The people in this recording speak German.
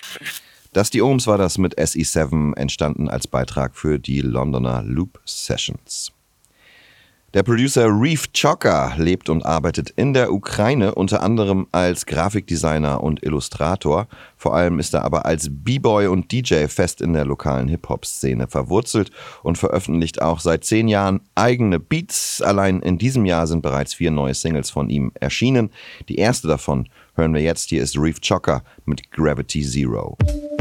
Dusty Ohms war das mit SE7, entstanden als Beitrag für die Londoner Loop Sessions. Der Producer Reef Chocker lebt und arbeitet in der Ukraine, unter anderem als Grafikdesigner und Illustrator. Vor allem ist er aber als B-Boy und DJ fest in der lokalen Hip-Hop-Szene verwurzelt und veröffentlicht auch seit 10 Jahren eigene Beats. Allein in diesem Jahr sind bereits 4 neue Singles von ihm erschienen. Die erste davon hören wir jetzt. Hier ist Reef Chocker mit Gravity Zero.